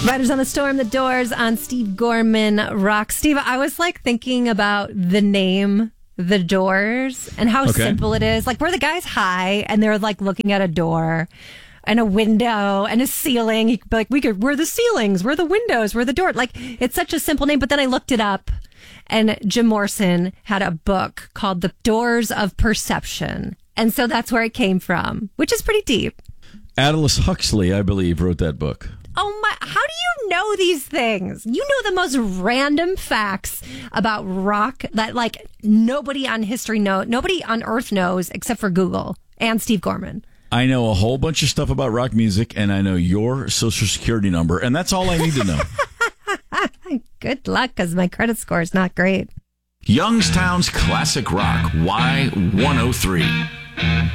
Riders on the Storm, The Doors on Steve Gorman Rock. Steve, I was thinking about the name The Doors and how simple it is. Where the guy's high and they're looking at a door and a window and a ceiling. You could be we're the ceilings, we're the windows, we're the door. It's such a simple name. But then I looked it up and Jim Morrison had a book called The Doors of Perception. And so that's where it came from, which is pretty deep. Aldous Huxley, I believe, wrote that book. Oh my, how do you know these things? You know the most random facts about rock that nobody on nobody on earth knows except for Google and Steve Gorman. I know a whole bunch of stuff about rock music, and I know your social security number, and that's all I need to know. Good luck, because my credit score is not great. Youngstown's Classic Rock, Y103.